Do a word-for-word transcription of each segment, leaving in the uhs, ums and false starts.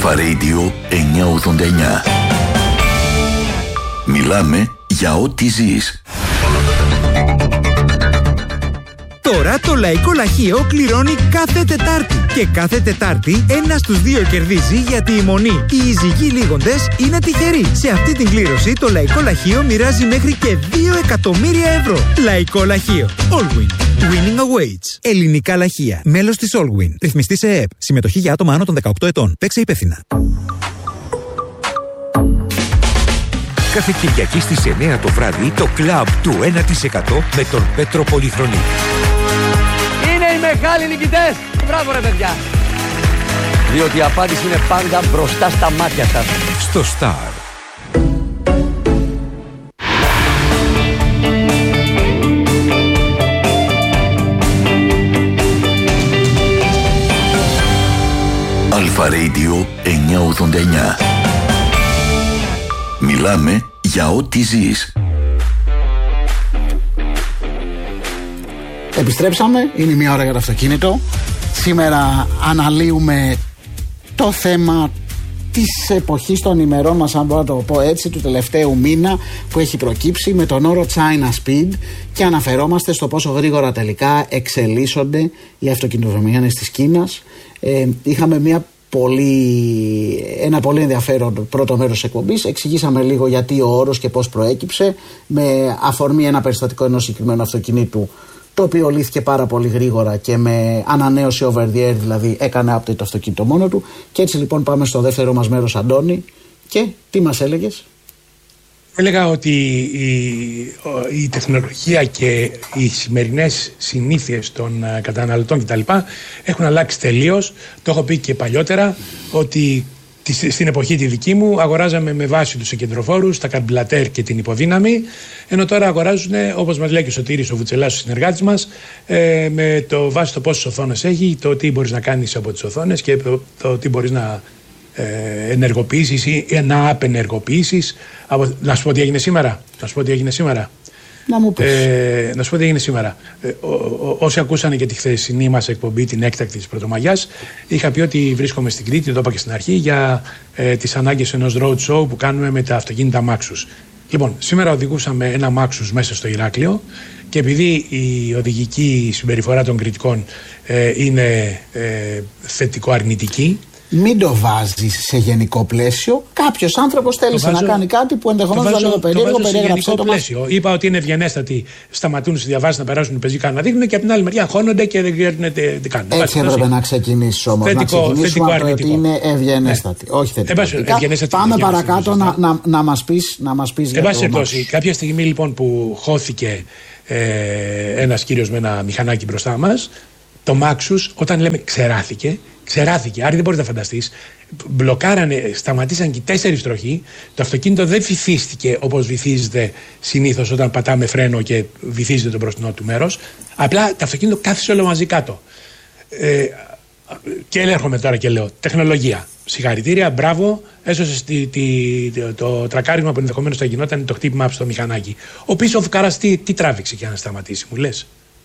Αλφα Radio εννιακόσια ογδόντα εννιά. Μιλάμε για ό,τι ζεις. Τώρα το Λαϊκό Λαχείο κληρώνει κάθε Τετάρτη. Και κάθε Τετάρτη ένας στους δύο κερδίζει, γιατί η μονή, οι εισηγοί λίγοντες, είναι τυχεροί. Σε αυτή την κλήρωση το Λαϊκό Λαχείο μοιράζει μέχρι και δύο εκατομμύρια ευρώ. Λαϊκό Λαχείο. Allwin. Winning awaits. Ελληνικά λαχεία. Μέλος της Allwin. Ρυθμιστή σε ΕΕΠ. Συμμετοχή για άτομα άνω των δεκαοκτώ ετών. Παίξε υπεύθυνα. Κάθε Κυριακή στις εννιά το βράδυ το κλαμπ του ένα τοις εκατό με τον Πέτρο Πολυχρονή. Είναι οι μεγάλοι νικητές. Μπράβο ρε παιδιά. Διότι η απάντηση είναι πάντα μπροστά στα μάτια σας. Στο Star. Αλφα Radio εννιακόσια ογδόντα εννιά. Μιλάμε για ό,τι ζεις. Επιστρέψαμε, είναι μια ώρα για το αυτοκίνητο. Σήμερα αναλύουμε το θέμα της εποχής των ημερών μας, αν μπορώ να το πω έτσι, του τελευταίου μήνα που έχει προκύψει με τον όρο China Speed, και αναφερόμαστε στο πόσο γρήγορα τελικά εξελίσσονται οι αυτοκινητοβιομηχανίες της Κίνας. Ε, είχαμε μια πολύ, ένα πολύ ενδιαφέρον πρώτο μέρος της εκπομπής. Εξηγήσαμε λίγο γιατί ο όρος και πώς προέκυψε, με αφορμή ένα περιστατικό ενός συγκεκριμένου αυτοκινήτου, το οποίο λύθηκε πάρα πολύ γρήγορα και με ανανέωση over the air, δηλαδή έκανε update το αυτοκίνητο μόνο του. Και έτσι λοιπόν πάμε στο δεύτερο μας μέρος, Αντώνη. Και τι μας έλεγες? Έλεγα ότι η, η τεχνολογία και οι σημερινές συνήθειες των καταναλωτών κτλ. Έχουν αλλάξει τελείως. Το έχω πει και παλιότερα ότι στην εποχή τη δική μου αγοράζαμε με βάση τους εκεντροφόρους, τα καρμπλατέρ και την υποδύναμη, ενώ τώρα αγοράζουν, όπως μας λέει και ο Σωτήρης ο Βουτσελάς, ο συνεργάτης μας, ε, με το βάση το πόσες οθόνες έχει, το τι μπορείς να κάνεις από τις οθόνες και το, το τι μπορείς να ε, ενεργοποιήσεις ή να απενεργοποιήσεις. Από, να σου πω τι έγινε σήμερα. Να σου πω τι έγινε σήμερα. Να μου πεις. Ε, να σου πω τι έγινε σήμερα. Ε, ό, ό, όσοι ακούσανε και τη χθεσινή μας εκπομπή, την έκτακτη της Πρωτομαγιάς, είχα πει ότι βρίσκομαι στην Κρήτη, το είπα και στην αρχή, για ε, τις ανάγκες ενός road show που κάνουμε με τα αυτοκίνητα Maxus. Λοιπόν, σήμερα οδηγούσαμε ένα Maxus μέσα στο Ηράκλειο, και επειδή η οδηγική συμπεριφορά των κριτικών ε, είναι ε, θετικό-αρνητική. Μην το βάζεις σε γενικό πλαίσιο. Κάποιος άνθρωπος θέλησε να κάνει κάτι που ενδεχομένως να λέω περίεργο, περιέγραψε το πλαίσιο. Είπα ότι είναι ευγενέστατοι, σταματούν στις διαβάσεις να περάσουν πεζοί, να δείχνουν, και από την άλλη μεριά χώνονται και δεν ξέρουν τι κάνουν. Έτσι έπρεπε να ξεκινήσεις όμως. Να ξεκινήσουμε από το ότι είναι ευγενέστατοι. Ναι. Όχι θετικό. Πάμε παρακάτω να, να, να μας πεις, να μας πεις για το περιπτώσει, κάποια στιγμή λοιπόν που χώθηκε ε, ένας κύριος με ένα μηχανάκι μπροστά μας, το Maxus, όταν λέμε ξεράθηκε, ξεράθηκε, άρα δεν μπορείς να φανταστείς. Μπλοκάρανε, σταματήσαν και τέσσερις τροχοί. Το αυτοκίνητο δεν βυθίστηκε όπως βυθίζεται συνήθως όταν πατάμε φρένο και βυθίζεται το μπροστινό του μέρος. Απλά το αυτοκίνητο κάθισε όλο μαζί κάτω. Ε, και έρχομαι τώρα και λέω: τεχνολογία. Συγχαρητήρια, μπράβο. Έσωσε τη, τη, το, το τρακάρισμα που ενδεχομένως θα γινόταν, το χτύπημα στο μηχανάκι. Ο πίσω φουκάρας τι, τι τράβηξε για να σταματήσει, μου λες?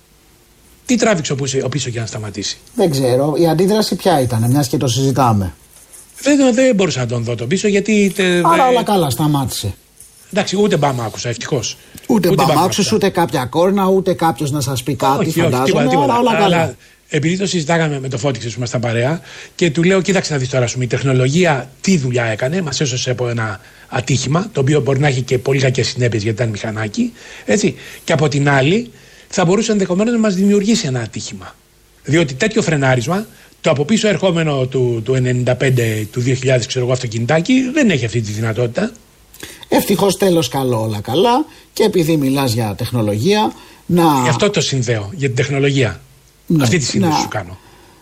Τι τράβηξε ο πίσω για να σταματήσει? Δεν ξέρω. Η αντίδραση ποια ήταν, μιας και το συζητάμε? Δεν, δεν μπορούσα να τον δω τον πίσω, γιατί. Τε, Άρα όλα καλά, σταμάτησε. Εντάξει, ούτε μπαμ άκουσα, ευτυχώς. Ούτε, ούτε μπαμ άκουσα, ούτε κάποια κόρνα, ούτε κάποιος να σας πει κάτι. Όχι, φαντάζομαι. Όχι, τίποτα, τίποτα. Όλα, όλα καλά. Αλλά επειδή το συζητάγαμε με το Φώτιξε που ήμασταν παρέα, και του λέω: κοίταξε να δεις τώρα, σου, η τεχνολογία τι δουλειά έκανε, μας έσωσε από ένα ατύχημα, το οποίο μπορεί να έχει και πολύ κακές συνέπειες γιατί ήταν μηχανάκι. Έτσι. Και από την άλλη, θα μπορούσε ενδεχομένως να μας δημιουργήσει ένα ατύχημα. Διότι τέτοιο φρενάρισμα, το από πίσω ερχόμενο του, του ενενήντα πέντε, του δύο χιλιάδες, ξέρω εγώ, αυτοκινητάκι, δεν έχει αυτή τη δυνατότητα. Ευτυχώς, τέλος καλό, όλα καλά. Και επειδή μιλάς για τεχνολογία, να. Γι' αυτό το συνδέω, για την τεχνολογία. Ναι, αυτή τη σύνδεση να... σου κάνω.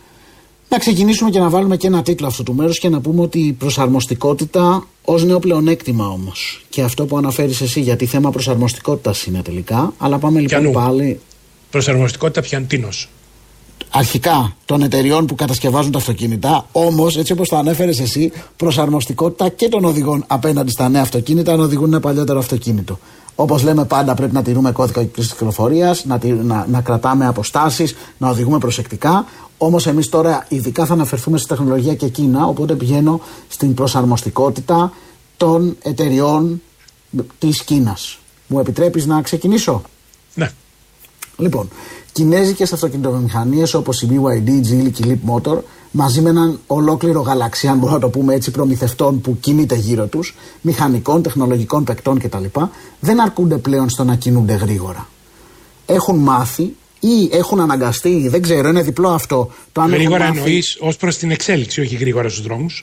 Να ξεκινήσουμε και να βάλουμε και ένα τίτλο αυτού του μέρους και να πούμε ότι η προσαρμοστικότητα ως νέο πλεονέκτημα όμως. Και αυτό που αναφέρεις εσύ, γιατί θέμα προσαρμοστικότητας είναι τελικά. Αλλά πάμε λοιπόν Πιανού. πάλι. Προσαρμοστικότητα πιαντίνος. αρχικά των εταιριών που κατασκευάζουν τα αυτοκίνητα, όμως έτσι όπως το ανέφερες εσύ, προσαρμοστικότητα και των οδηγών απέναντι στα νέα αυτοκίνητα αν οδηγούν ένα παλιότερο αυτοκίνητο. Όπως λέμε πάντα, πρέπει να τηρούμε κώδικα κυκλοφορίας, να, να, να κρατάμε αποστάσεις, να οδηγούμε προσεκτικά. Όμως εμείς τώρα ειδικά θα αναφερθούμε στη τεχνολογία και Κίνα, οπότε πηγαίνω στην προσαρμοστικότητα των εταιριών της Κίνας. Μου επιτρέπεις να ξεκινήσω? Ναι. Λοιπόν, κινέζικες αυτοκινητοβιομηχανίες όπως η μπι γουάι ντι, Geely και Leap Motor, μαζί με έναν ολόκληρο γαλαξία, αν μπορούμε να το πούμε έτσι, προμηθευτών που κινείται γύρω τους, μηχανικών, τεχνολογικών παικτών κτλ., δεν αρκούνται πλέον στο να κινούνται γρήγορα. Έχουν μάθει ή έχουν αναγκαστεί, δεν ξέρω, είναι διπλό αυτό. Το αν γρήγορα μάθει... εννοείς ως προς την εξέλιξη, όχι γρήγορα στους δρόμους.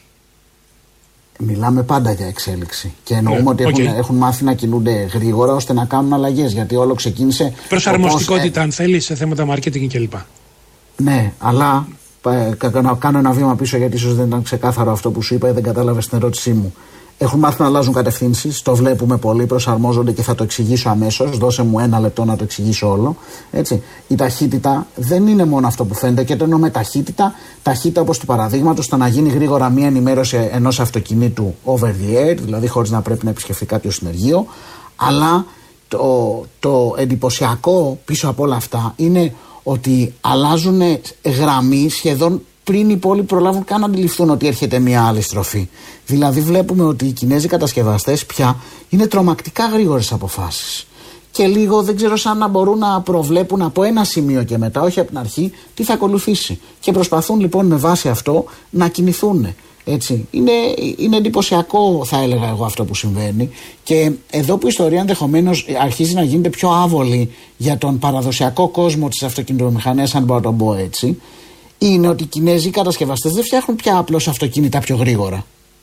Μιλάμε πάντα για εξέλιξη. Και εννοούμε yeah, ότι okay. έχουν, έχουν μάθει να κινούνται γρήγορα ώστε να κάνουν αλλαγές. Γιατί όλο ξεκίνησε. Προσαρμοστικότητα, όπως... αν θέλει, σε θέματα marketing κλπ. Ναι, αλλά ε, να κάνω ένα βήμα πίσω γιατί ίσως δεν ήταν ξεκάθαρο αυτό που σου είπα ή δεν κατάλαβες την ερώτησή μου. Έχουν μάθει να αλλάζουν κατευθύνσεις, το βλέπουμε πολύ, προσαρμόζονται και θα το εξηγήσω αμέσως. Δώσε μου ένα λεπτό να το εξηγήσω όλο. Έτσι. Η ταχύτητα δεν είναι μόνο αυτό που φαίνεται, και το εννοώ με ταχύτητα. Ταχύτητα όπως του παραδείγματος, το να γίνει γρήγορα μία ενημέρωση ενός αυτοκινήτου over the air, δηλαδή χωρίς να πρέπει να επισκεφθεί κάποιο συνεργείο. Αλλά το, το εντυπωσιακό πίσω από όλα αυτά είναι ότι αλλάζουν γραμμή σχεδόν πριν οι υπόλοιποι προλάβουν καν να αντιληφθούν ότι έρχεται μια άλλη στροφή. Δηλαδή βλέπουμε ότι οι Κινέζοι κατασκευαστές πια είναι τρομακτικά γρήγορες αποφάσεις. Και λίγο δεν ξέρω σαν να μπορούν να προβλέπουν από ένα σημείο και μετά, όχι από την αρχή, τι θα ακολουθήσει. Και προσπαθούν λοιπόν με βάση αυτό να κινηθούν. Έτσι. Είναι, είναι εντυπωσιακό, θα έλεγα εγώ, αυτό που συμβαίνει. Και εδώ που η ιστορία ενδεχομένως αρχίζει να γίνεται πιο άβολη για τον παραδοσιακό κόσμο της αυτοκινητοβιομηχανίας, αν μπορώ να το πω έτσι, είναι ότι οι Κινέζοι κατασκευαστές δεν φτιάχνουν πια απλώς αυτοκίνητα πιο γρήγορα.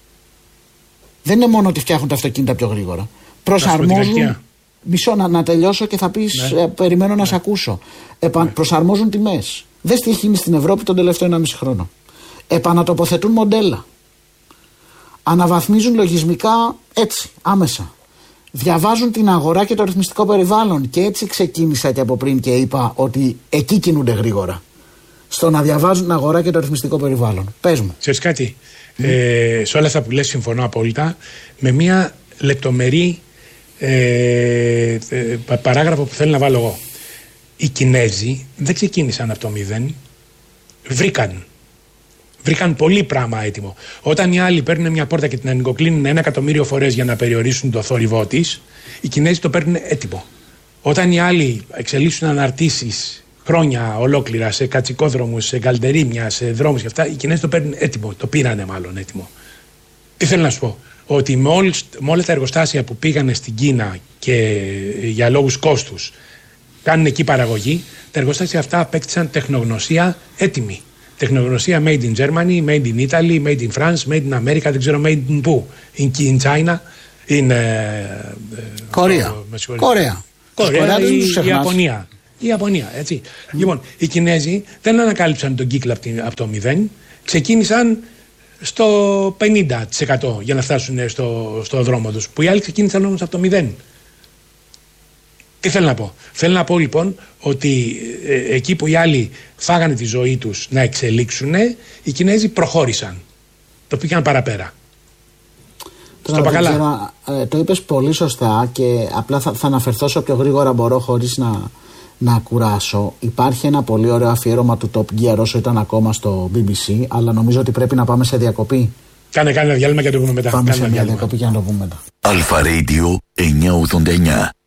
Δεν είναι μόνο ότι φτιάχνουν τα αυτοκίνητα πιο γρήγορα. Προσαρμόζουν. Μισό να, να τελειώσω και θα πεις, ναι. ε, περιμένω να ναι. σε ακούσω. Επα, ναι. Προσαρμόζουν τιμές. Δες τι έχει γίνει στην Ευρώπη τον τελευταίο ενάμιση χρόνο. Επανατοποθετούν μοντέλα. Αναβαθμίζουν λογισμικά έτσι, άμεσα. Διαβάζουν την αγορά και το ρυθμιστικό περιβάλλον. Και έτσι ξεκίνησα και από πριν και είπα ότι εκεί κινούνται γρήγορα. Στο να διαβάζουν την αγορά και το ρυθμιστικό περιβάλλον. Πες μου. Ξέρεις κάτι, mm. ε, σε όλα αυτά που λες συμφωνώ απόλυτα, με μια λεπτομερή ε, ε, παράγραφο που θέλω να βάλω εγώ. Οι Κινέζοι δεν ξεκίνησαν από το μηδέν, βρήκαν. Βρήκαν πολύ πράγμα έτοιμο. Όταν οι άλλοι παίρνουν μια πόρτα και την ανοιγοκλίνουν ένα εκατομμύριο φορές για να περιορίσουν το θόρυβό της, οι Κινέζοι το παίρνουν έτοιμο. Όταν οι άλλοι εξελίσσουν αναρτήσεις χρόνια ολόκληρα σε κατσικόδρομους, σε γκαλτερίμια, σε δρόμους και αυτά, οι Κινέζοι το παίρνουν έτοιμο. Το πήρανε μάλλον έτοιμο. Τι θέλω να σου πω. Ότι με, όλες, με όλα τα εργοστάσια που πήγανε στην Κίνα και για λόγους κόστους κάνουν εκεί παραγωγή, τα εργοστάσια αυτά απέκτησαν τεχνογνωσία έτοιμη. Τεχνογνωσία made in Germany, made in Italy, made in France, made in America, δεν ξέρω made in πού. In, in China, in... Κορέα. Κορέα. Κορέα ή η Ιαπωνία. Η Ιαπωνία, έτσι. Mm. Λοιπόν, οι Κινέζοι δεν ανακάλυψαν τον κύκλο από το μηδέν, ξεκίνησαν στο πενήντα τοις εκατό για να φτάσουν στο, στο δρόμο τους. Που οι άλλοι ξεκίνησαν όμως από το μηδέν. Τι θέλω να πω. Θέλω να πω λοιπόν ότι ε, εκεί που οι άλλοι φάγανε τη ζωή τους να εξελίξουν, οι Κινέζοι προχώρησαν. Το πήγαν παραπέρα. Τώρα, στο πακαλά. Ξέρω, ε, το είπες πολύ σωστά και απλά θα, θα αναφερθώ όσο πιο γρήγορα μπορώ χωρίς να, να κουράσω. Υπάρχει ένα πολύ ωραίο αφιέρωμα του Top Gear όσο ήταν ακόμα στο μπι μπι σι, αλλά νομίζω ότι πρέπει να πάμε σε διακοπή. Κάνε, κάνε ένα διάλειμμα και να το πούμε μετά. Πάμε κάνε σε μια διακοπή και να το πούμε μετά. Αλφα Radio εννιακόσια ογδόντα εννιά.